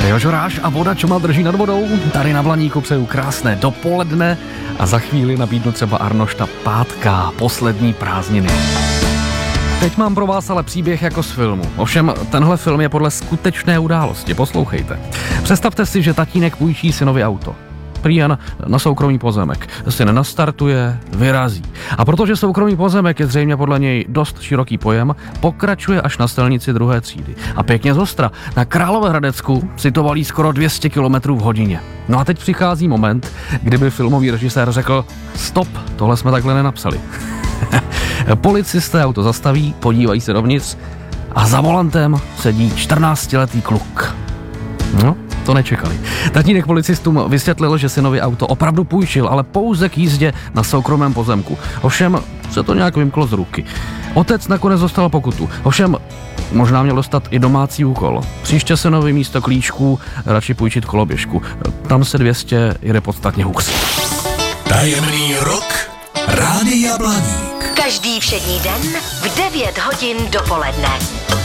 Jožoráš a voda čoma drží nad vodou. Tady na Blaníku přeju krásné dopoledne a za chvíli nabídnu třeba Arnošta Pátka, poslední prázdniny. Teď mám pro vás ale příběh jako z filmu. Ovšem, tenhle film je podle skutečné události. Poslouchejte. Představte si, že tatínek půjčí synovi auto. Prý jen na soukromý pozemek. Syn nastartuje, vyrazí. A protože soukromý pozemek je zřejmě podle něj dost široký pojem, pokračuje až na silnici 2. třídy. A pěkně zostra. Na Královéhradecku si to valí skoro 200 km v hodině. No a teď přichází moment, kdyby filmový režisér řekl: stop, tohle jsme takhle nenapsali. Policisté auto zastaví, podívají se dovnitř a za volantem sedí 14letý kluk. No, to nečekali. Tatínek policistům vysvětlil, že synovi auto opravdu půjčil, ale pouze k jízdě na soukromém pozemku. Ovšem se to nějak vymklo z ruky. Otec nakonec dostal pokutu. Ovšem možná měl dostat i domácí úkol. Příště synovi místo klíčků radši půjčit koloběžku. Tam se 200 jde podstatně hůř. Tajemný rok Rádia Blaník. Každý všední den v 9 hodin dopoledne.